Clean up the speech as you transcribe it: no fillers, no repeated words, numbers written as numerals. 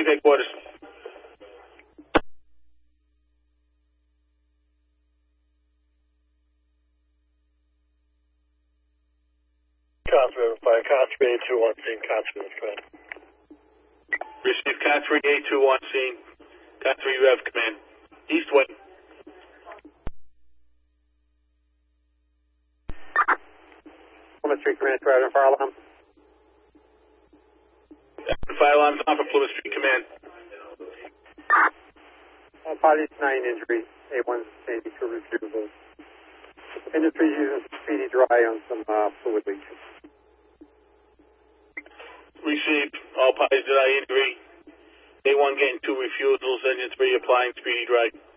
Chief Headquarters. Constable, Fire Constable 821 scene, Constable, go ahead. Receive Cat 3821 scene. Cat 3, you have command. East wing. Plymouth Street Command, Driver, fire alarm. Fire alarms on for Plymouth Street Command. All parties, 9 injuries, A1 maybe to refusals. Industry using speedy dry on some fluid leak. Received. All parties deny injury. A1 getting 2 refusals. Engine 3 applying speedy dry.